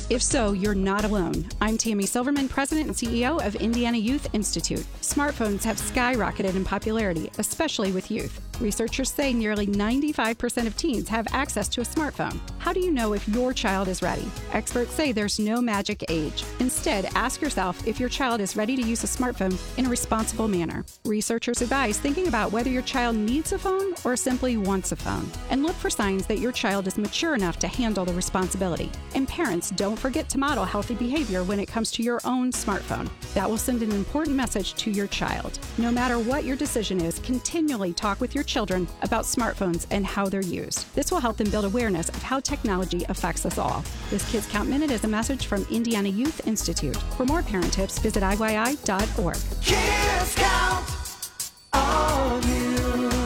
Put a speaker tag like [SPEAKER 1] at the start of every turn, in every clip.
[SPEAKER 1] If so, you're not alone. I'm Tammy Silverman, President and CEO of Indiana Youth Institute. Smartphones have skyrocketed in popularity, especially with youth. Researchers say nearly 95% of teens have access to a smartphone. How do you know if your child is ready? Experts say there's no magic age. Instead, ask yourself if your child is ready to use a smartphone in a responsible manner. Researchers advise thinking about whether your child needs a phone or simply wants a phone. And look for signs that your child is mature enough to handle the responsibility. And parents, don't forget to model healthy behavior when it comes to your own smartphone. That will send an important message to your child. No matter what your decision is, continually talk with your children about smartphones and how they're used. This will help them build awareness of how technology affects us all. This Kids Count Minute is a message from Indiana Youth Institute. For more parent tips, visit IYI.org.
[SPEAKER 2] Kids Count on you.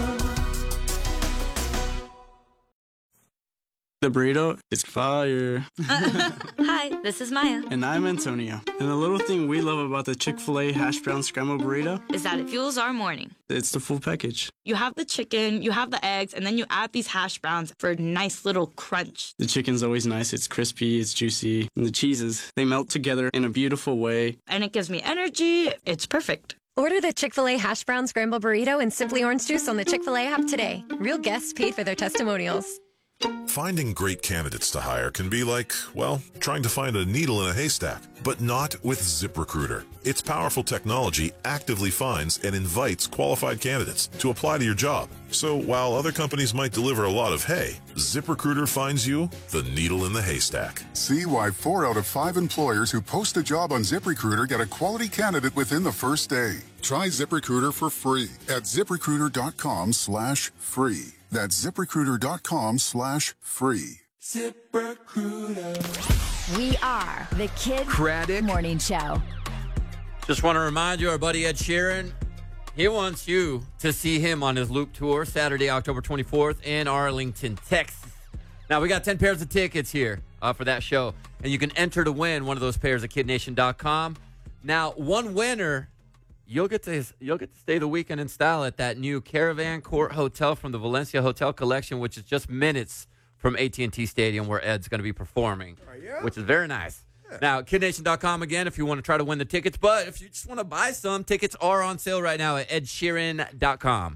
[SPEAKER 3] The burrito is fire.
[SPEAKER 4] Hi, this is Maya.
[SPEAKER 3] And I'm Antonio. And the little thing we love about the Chick-fil-A hash brown scrambled burrito
[SPEAKER 4] is that it fuels our morning.
[SPEAKER 3] It's the full package.
[SPEAKER 4] You have the chicken, you have the eggs, and then you add these hash browns for a nice little crunch.
[SPEAKER 3] The chicken's always nice. It's crispy, it's juicy. And the cheeses, they melt together in a beautiful way.
[SPEAKER 4] And it gives me energy. It's perfect.
[SPEAKER 5] Order the Chick-fil-A hash brown scrambled burrito and Simply Orange Juice on the Chick-fil-A app today. Real guests paid for their testimonials.
[SPEAKER 6] Finding great candidates to hire can be like, well, trying to find a needle in a haystack, but not with ZipRecruiter. Its powerful technology actively finds and invites qualified candidates to apply to your job. So while other companies might deliver a lot of hay, ZipRecruiter finds you the needle in the haystack.
[SPEAKER 7] See why 4 out of 5 employers who post a job on ZipRecruiter get a quality candidate within the first day. Try ZipRecruiter for free at ZipRecruiter.com/free. That's ZipRecruiter.com/free.
[SPEAKER 2] ZipRecruiter.
[SPEAKER 8] We are the Kid
[SPEAKER 9] Craddock
[SPEAKER 8] Morning Show.
[SPEAKER 9] Just want to remind you, our buddy Ed Sheeran, he wants you to see him on his Loop Tour Saturday, October 24th in Arlington, Texas. Now, we got 10 pairs of tickets here for that show, and you can enter to win one of those pairs at KidNation.com. Now, one winner, you'll get to stay the weekend in style at that new Caravan Court Hotel from the Valencia Hotel Collection, which is just minutes from AT&T Stadium where Ed's going to be performing, which is very nice. Yeah. Now, KidNation.com again if you want to try to win the tickets, but if you just want to buy some, tickets are on sale right now at EdSheeran.com.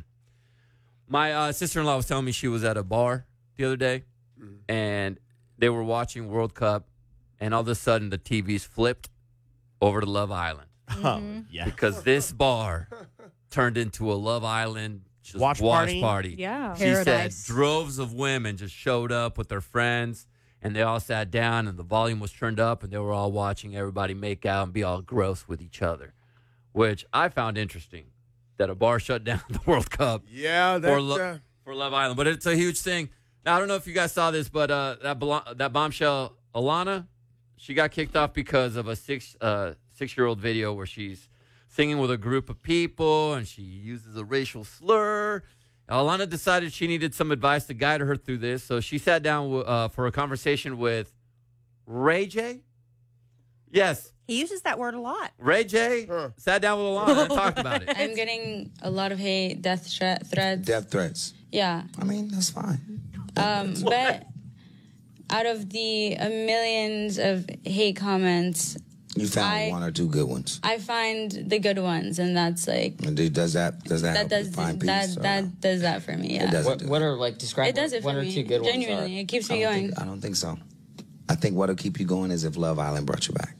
[SPEAKER 9] My sister-in-law was telling me she was at a bar the other day, and they were watching World Cup, and all of a sudden the TVs flipped over to Love Island.
[SPEAKER 10] Oh, yeah.
[SPEAKER 9] Because this bar turned into a Love Island
[SPEAKER 10] watch party.
[SPEAKER 11] Yeah.
[SPEAKER 9] She said droves of women just showed up with their friends, and they all sat down, and the volume was turned up, and they were all watching everybody make out and be all gross with each other, which I found interesting, that a bar shut down the World Cup for Love Island. But it's a huge thing. Now, I don't know if you guys saw this, but that bombshell, Alana, she got kicked off because of a six-year-old video where she's singing with a group of people and she uses a racial slur. Alana decided she needed some advice to guide her through this, so she sat down for a conversation with Ray J. Yes.
[SPEAKER 11] He uses that word a lot.
[SPEAKER 9] Ray J sat down with Alana and talked about it.
[SPEAKER 12] I'm getting a lot of hate, death threats.
[SPEAKER 13] Death threats.
[SPEAKER 12] Yeah.
[SPEAKER 13] I mean, that's fine.
[SPEAKER 12] But out of the millions of hate comments,
[SPEAKER 13] you found one or two good ones.
[SPEAKER 12] I find the good ones, and that's like.
[SPEAKER 13] And does that help you find peace?
[SPEAKER 12] That does that for me. Yeah.
[SPEAKER 13] It doesn't.
[SPEAKER 14] What are describe?
[SPEAKER 12] It does it for
[SPEAKER 14] one or
[SPEAKER 12] me.
[SPEAKER 14] two good
[SPEAKER 12] Genuinely,
[SPEAKER 14] ones.
[SPEAKER 12] it keeps me going.
[SPEAKER 13] I don't think so. I think what'll keep you going is if Love Island brought you back.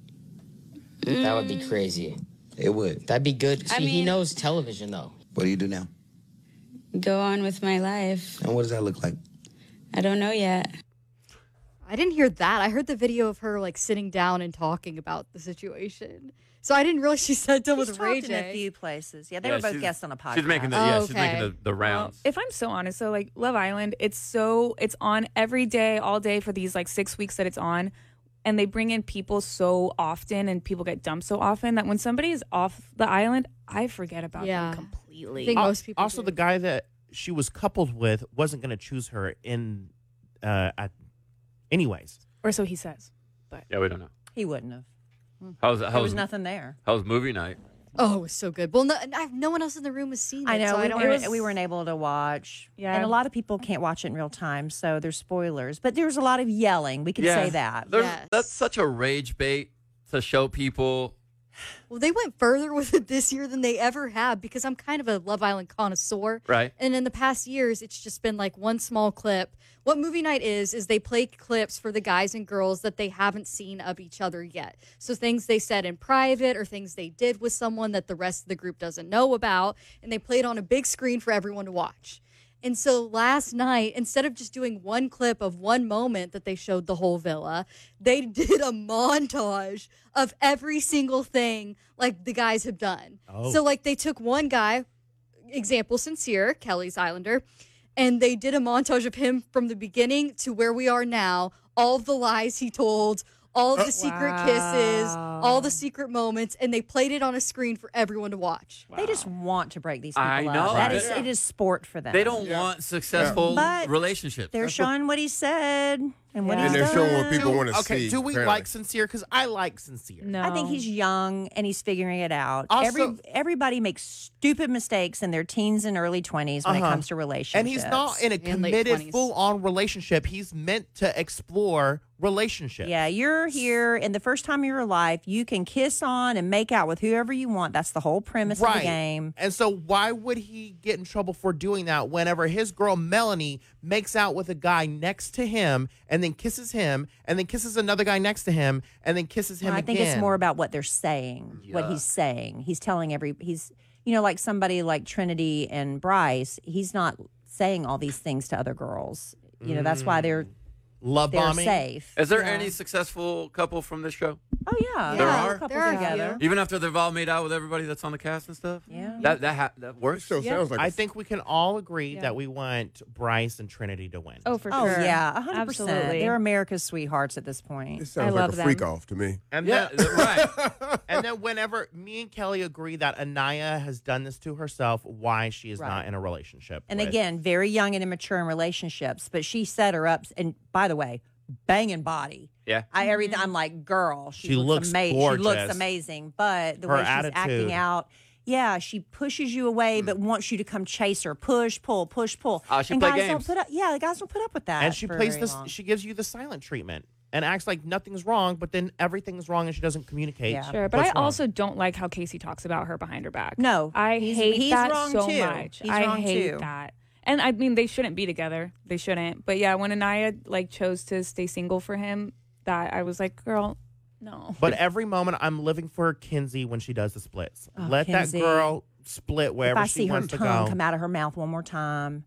[SPEAKER 14] That would be crazy.
[SPEAKER 13] It would.
[SPEAKER 14] That'd be good. See,
[SPEAKER 12] I mean,
[SPEAKER 14] he knows television though.
[SPEAKER 13] What do you do now?
[SPEAKER 12] Go on with my life.
[SPEAKER 13] And what does that look like?
[SPEAKER 12] I don't know yet.
[SPEAKER 15] I didn't hear that. I heard the video of her like sitting down and talking about the situation. So I didn't realize she sat down with Ray
[SPEAKER 11] J.
[SPEAKER 15] J.
[SPEAKER 11] In a few places. Yeah, they were both guests on a podcast.
[SPEAKER 9] She's making she's making the rounds.
[SPEAKER 16] Well, if I'm so honest, so like Love Island, it's on every day, all day for these like 6 weeks that it's on. And they bring in people so often and people get dumped so often that when somebody is off the island, I forget about them completely.
[SPEAKER 15] I think most people
[SPEAKER 10] also, the guy that she was coupled with wasn't going to choose her in anyways.
[SPEAKER 16] Or so he says. But
[SPEAKER 9] yeah, we don't know.
[SPEAKER 11] He wouldn't have.
[SPEAKER 9] There
[SPEAKER 11] was nothing there.
[SPEAKER 9] How was movie night?
[SPEAKER 15] Oh, it was so good. Well, no one else in the room has seen it.
[SPEAKER 11] I know.
[SPEAKER 15] So
[SPEAKER 11] we weren't able to watch.
[SPEAKER 16] Yeah.
[SPEAKER 11] And a lot of people can't watch it in real time, so there's spoilers. But there's a lot of yelling. We can say that.
[SPEAKER 9] That's such a rage bait to show people.
[SPEAKER 15] Well, they went further with it this year than they ever have because I'm kind of a Love Island connoisseur.
[SPEAKER 9] Right.
[SPEAKER 15] And in the past years, it's just been like one small clip. What movie night is they play clips for the guys and girls that they haven't seen of each other yet. So things they said in private or things they did with someone that the rest of the group doesn't know about. And they play it on a big screen for everyone to watch. And so last night, instead of just doing one clip of one moment that they showed the whole villa, they did a montage of every single thing like the guys have done.
[SPEAKER 10] Oh.
[SPEAKER 15] So like they took one guy, example Sincere, Kelly's Islander, and they did a montage of him from the beginning to where we are now, all of the lies he told, all of the secret kisses, all the secret moments, and they played it on a screen for everyone to watch.
[SPEAKER 11] They just want to break these people
[SPEAKER 9] I
[SPEAKER 11] up.
[SPEAKER 9] know.
[SPEAKER 11] It is sport for them.
[SPEAKER 9] They don't want successful
[SPEAKER 11] But
[SPEAKER 9] relationships.
[SPEAKER 11] They're showing what he said and what he's
[SPEAKER 17] And they're
[SPEAKER 11] done.
[SPEAKER 17] showing what people want to see.
[SPEAKER 10] Okay, do we
[SPEAKER 17] apparently.
[SPEAKER 10] like Sincere? Because I like Sincere.
[SPEAKER 16] No.
[SPEAKER 11] I think he's young and he's figuring it out.
[SPEAKER 10] Also-
[SPEAKER 11] Everybody makes stupid mistakes in their teens and early 20s when it comes to relationships.
[SPEAKER 10] And he's not in a
[SPEAKER 15] And late
[SPEAKER 10] committed,
[SPEAKER 15] 20s.
[SPEAKER 10] full-on relationship. He's meant to explore relationships.
[SPEAKER 11] Yeah, you're here, and the first time of your life, you can kiss on and make out with whoever you want. That's the whole premise of the game.
[SPEAKER 10] And so why would he get in trouble for doing that whenever his girl Melanie makes out with a guy next to him and then kisses him and then kisses another guy next to him and then kisses him
[SPEAKER 11] Well, I
[SPEAKER 10] again?
[SPEAKER 11] think it's more about what they're saying, what he's saying. He's telling like somebody like Trinity and Bryce, he's not saying all these things to other girls. That's why they're
[SPEAKER 10] love bombing.
[SPEAKER 11] safe.
[SPEAKER 9] Is there
[SPEAKER 11] Yeah.
[SPEAKER 9] any successful couple from this show?
[SPEAKER 11] Oh yeah,
[SPEAKER 9] There
[SPEAKER 11] yeah,
[SPEAKER 9] are?
[SPEAKER 11] couples
[SPEAKER 15] There are a
[SPEAKER 11] together.
[SPEAKER 9] Even after they've all made out with everybody that's on the cast and stuff?
[SPEAKER 11] Yeah.
[SPEAKER 9] That works?
[SPEAKER 17] Show sounds like
[SPEAKER 10] I think we can all agree that we want Bryce and Trinity to win.
[SPEAKER 16] Oh, for
[SPEAKER 11] Oh
[SPEAKER 16] sure.
[SPEAKER 11] yeah, 100%.
[SPEAKER 16] Absolutely.
[SPEAKER 11] They're America's sweethearts at this point.
[SPEAKER 17] This sounds
[SPEAKER 16] I
[SPEAKER 17] like
[SPEAKER 16] love
[SPEAKER 17] a freak
[SPEAKER 16] them.
[SPEAKER 17] off to me.
[SPEAKER 10] And
[SPEAKER 9] Yeah,
[SPEAKER 10] then,
[SPEAKER 9] right.
[SPEAKER 10] and then whenever me and Kelly agree that Anaya has done this to herself, why she is
[SPEAKER 11] Right.
[SPEAKER 10] not in a relationship.
[SPEAKER 11] And
[SPEAKER 10] with-
[SPEAKER 11] again, very young and immature in relationships, but she set her up. And by the way, banging body.
[SPEAKER 9] Yeah.
[SPEAKER 11] I'm like, girl,
[SPEAKER 10] She looks
[SPEAKER 11] She looks
[SPEAKER 10] gorgeous.
[SPEAKER 11] amazing, but the
[SPEAKER 10] Her
[SPEAKER 11] way she's
[SPEAKER 10] attitude.
[SPEAKER 11] acting out. Yeah, she pushes you away, but wants you to come chase her. Push, pull, push, pull.
[SPEAKER 9] Oh, she
[SPEAKER 11] and
[SPEAKER 9] play
[SPEAKER 11] guys
[SPEAKER 9] games.
[SPEAKER 11] don't put up. Yeah, the guys don't put up with that.
[SPEAKER 10] and she
[SPEAKER 11] for
[SPEAKER 10] plays
[SPEAKER 11] very
[SPEAKER 10] this.
[SPEAKER 11] long.
[SPEAKER 10] She gives you the silent treatment and acts like nothing's wrong, but then everything's wrong, and she doesn't communicate.
[SPEAKER 11] Yeah.
[SPEAKER 16] Sure, but I
[SPEAKER 10] what's wrong.
[SPEAKER 16] also don't like how Casey talks about her behind her back.
[SPEAKER 11] No,
[SPEAKER 16] I hate
[SPEAKER 11] he's
[SPEAKER 16] that
[SPEAKER 11] wrong
[SPEAKER 16] so
[SPEAKER 11] too.
[SPEAKER 16] much.
[SPEAKER 11] He's
[SPEAKER 16] I
[SPEAKER 11] wrong
[SPEAKER 16] hate
[SPEAKER 11] too.
[SPEAKER 16] that. And I mean, they shouldn't be together. They shouldn't. But yeah, when Anaya chose to stay single for him, that I was like, girl, no.
[SPEAKER 10] But every moment, I'm living for Kinsey when she does the splits.
[SPEAKER 11] Oh,
[SPEAKER 10] Let
[SPEAKER 11] Kinsey.
[SPEAKER 10] that girl split
[SPEAKER 11] If
[SPEAKER 10] wherever
[SPEAKER 11] I
[SPEAKER 10] she
[SPEAKER 11] see her
[SPEAKER 10] wants to
[SPEAKER 11] tongue
[SPEAKER 10] go.
[SPEAKER 11] come out of her mouth one more time.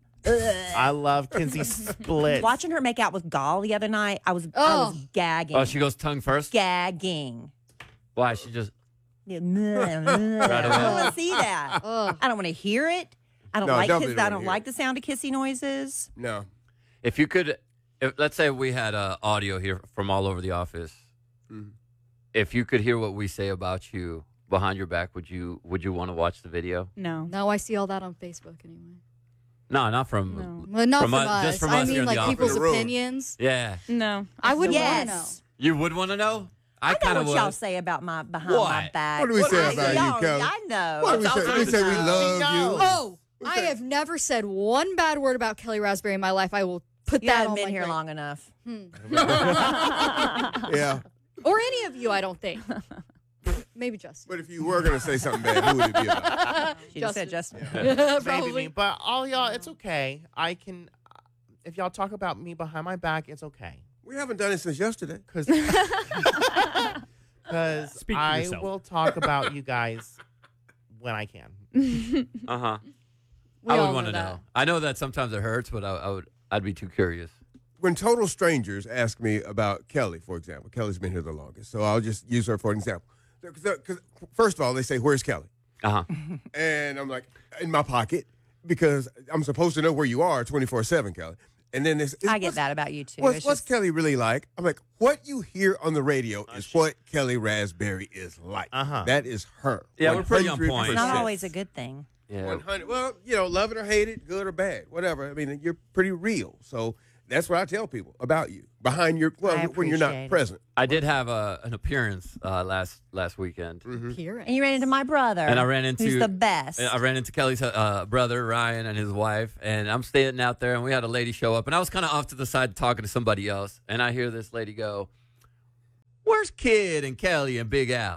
[SPEAKER 10] I love Kinsey's splits.
[SPEAKER 11] Watching her make out with Gall the other night, I was gagging.
[SPEAKER 9] Oh, she goes tongue first?
[SPEAKER 11] Gagging.
[SPEAKER 9] Why? She just...
[SPEAKER 11] I
[SPEAKER 9] away.
[SPEAKER 11] don't want to see that. I don't want to hear it. I don't
[SPEAKER 17] No,
[SPEAKER 11] like
[SPEAKER 17] definitely
[SPEAKER 11] I
[SPEAKER 17] don't
[SPEAKER 11] don't
[SPEAKER 17] hear
[SPEAKER 11] like the sound of kissy noises.
[SPEAKER 17] No.
[SPEAKER 9] If you could... let's say we had audio here from all over the office.
[SPEAKER 17] Mhm.
[SPEAKER 9] If you could hear what we say about you behind your back, would you want to watch the video?
[SPEAKER 16] No.
[SPEAKER 15] No, I see all that on Facebook anyway.
[SPEAKER 9] No, not from...
[SPEAKER 16] No.
[SPEAKER 15] Well, not from
[SPEAKER 9] us.
[SPEAKER 15] us.
[SPEAKER 9] Just from
[SPEAKER 15] I
[SPEAKER 9] us here
[SPEAKER 15] mean,
[SPEAKER 9] in the
[SPEAKER 15] like
[SPEAKER 9] office.
[SPEAKER 15] people's
[SPEAKER 17] The room.
[SPEAKER 15] opinions.
[SPEAKER 9] Yeah.
[SPEAKER 16] No.
[SPEAKER 15] I would want to know.
[SPEAKER 11] Yes.
[SPEAKER 9] You would want to know?
[SPEAKER 11] I
[SPEAKER 9] kind
[SPEAKER 11] know
[SPEAKER 9] of
[SPEAKER 11] what
[SPEAKER 9] would.
[SPEAKER 11] y'all say about my behind my
[SPEAKER 9] What?
[SPEAKER 11] back.
[SPEAKER 17] What do we say about you,
[SPEAKER 11] y'all-
[SPEAKER 17] Kelly?
[SPEAKER 11] I know.
[SPEAKER 17] What do we say? We say we love you.
[SPEAKER 15] Oh, I have never said one bad word about Kelly Raspberry in my life. I will put
[SPEAKER 11] You
[SPEAKER 15] that
[SPEAKER 11] haven't
[SPEAKER 15] on
[SPEAKER 11] been
[SPEAKER 15] my
[SPEAKER 11] here
[SPEAKER 15] grave.
[SPEAKER 11] long enough.
[SPEAKER 17] Yeah.
[SPEAKER 15] Or any of you, I don't think. Maybe Justin.
[SPEAKER 17] But if you were going to say something bad, who would it be about?
[SPEAKER 11] She just said Justin.
[SPEAKER 10] Maybe
[SPEAKER 15] Probably.
[SPEAKER 10] me, but all y'all, it's okay. I can, if y'all talk about me behind my back, it's okay.
[SPEAKER 17] We haven't done it since yesterday.
[SPEAKER 10] Because
[SPEAKER 18] Speak for
[SPEAKER 10] I
[SPEAKER 18] yourself.
[SPEAKER 10] will talk about you guys when I can.
[SPEAKER 9] Uh-huh.
[SPEAKER 15] We
[SPEAKER 9] I
[SPEAKER 15] all
[SPEAKER 9] would want
[SPEAKER 15] know
[SPEAKER 9] to
[SPEAKER 15] that.
[SPEAKER 9] know. I know that sometimes it hurts, but I'd be too curious.
[SPEAKER 17] When total strangers ask me about Kelly, for example, Kelly's been here the longest, so I'll just use her for an example. Because first of all, they say, "Where's Kelly?"
[SPEAKER 9] Uh-huh.
[SPEAKER 17] And I'm like, in my pocket, because I'm supposed to know where you are 24/7, Kelly. And then this,
[SPEAKER 11] I get that about you too.
[SPEAKER 17] What's
[SPEAKER 11] It's
[SPEAKER 17] Kelly really like? I'm like, what you hear on the radio is what Kelly Raspberry is like.
[SPEAKER 10] Uh-huh.
[SPEAKER 17] That is her.
[SPEAKER 9] Yeah, we're pretty on
[SPEAKER 17] 100%.
[SPEAKER 9] point.
[SPEAKER 11] It's not always a good thing.
[SPEAKER 9] Yeah.
[SPEAKER 17] 100. Well, love it or hate it, good or bad, whatever. I mean, you're pretty real. So That's what I tell people about you. Behind your, when you're not present.
[SPEAKER 9] I did have an appearance last weekend.
[SPEAKER 11] And you ran into my brother.
[SPEAKER 9] And I ran into
[SPEAKER 11] who's the best.
[SPEAKER 9] I ran into Kelly's brother, Ryan, and his wife. And I'm standing out there, and we had a lady show up. And I was kind of off to the side talking to somebody else. And I hear this lady go, "Where's Kid and Kelly and Big Al?"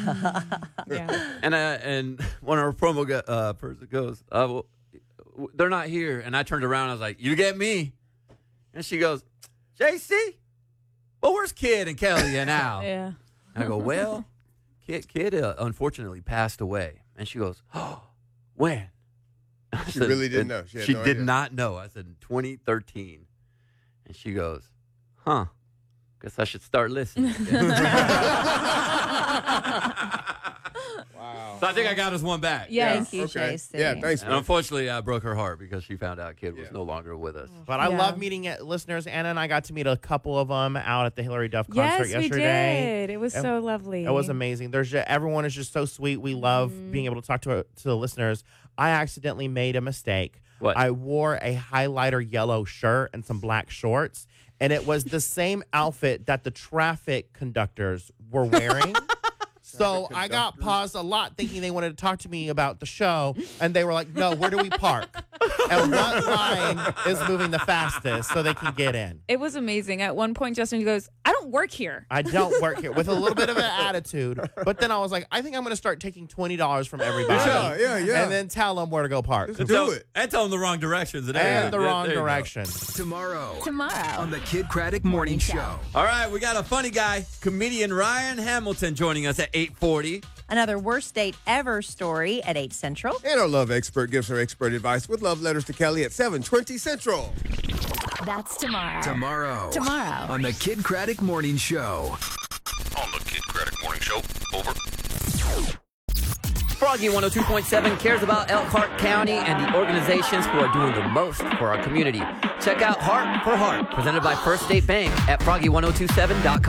[SPEAKER 9] And one of our promo person goes, well, "They're not here." And I turned around. I was like, "You get me?" And she goes, "JC, well, where's Kid and Kelly and Al?"
[SPEAKER 16] Yeah.
[SPEAKER 9] And I go, "Well, Kid unfortunately passed away." And she goes, "Oh, when?"
[SPEAKER 17] She really didn't know. She had no
[SPEAKER 9] did
[SPEAKER 17] idea.
[SPEAKER 9] not know. I said, "In 2013. And she goes, "Huh, guess I should start listening." Wow. So I think I got us one back.
[SPEAKER 11] Thank you, JC.
[SPEAKER 17] Yeah, thanks,
[SPEAKER 9] And
[SPEAKER 17] man.
[SPEAKER 9] unfortunately, I broke her heart because she found out Kid was no longer with us.
[SPEAKER 10] But I love meeting listeners. Anna and I got to meet a couple of them out at the Hillary Duff concert yesterday.
[SPEAKER 16] We did. It was so lovely.
[SPEAKER 10] It was amazing. Everyone is just so sweet. We love being able to talk to the listeners. I accidentally made a mistake.
[SPEAKER 9] What?
[SPEAKER 10] I wore a highlighter yellow shirt and some black shorts, and it was the same outfit that the traffic conductors were wearing. So I got paused a lot thinking they wanted to talk to me about the show, and they were like, "No, where do we park? And what line is moving the fastest so they can get in?"
[SPEAKER 16] It was amazing. At one point, Justin goes, "I don't work here."
[SPEAKER 10] I don't work here, with a little bit of an attitude. But then I was like, I think I'm going to start taking $20 from everybody.
[SPEAKER 17] Yeah.
[SPEAKER 10] And then tell them where to go park.
[SPEAKER 17] Just do it.
[SPEAKER 9] And tell them the wrong directions.
[SPEAKER 10] And the wrong
[SPEAKER 9] There you go.
[SPEAKER 10] direction.
[SPEAKER 8] Tomorrow on the Kid Craddock Morning Show.
[SPEAKER 9] All right, we got a funny guy, comedian Ryan Hamilton, joining us at 8:40.
[SPEAKER 11] Another worst date ever story at 8 Central.
[SPEAKER 17] And our love expert gives her expert advice with love letters to Kelly at 7:20 Central.
[SPEAKER 8] That's tomorrow.
[SPEAKER 2] Tomorrow
[SPEAKER 8] on the Kid Craddock Morning Show.
[SPEAKER 6] On the Kid Craddock Morning Show. Over.
[SPEAKER 9] Froggy 102.7 cares about Elkhart County and the organizations who are doing the most for our community. Check out Heart for Heart, presented by First State Bank at froggy1027.com.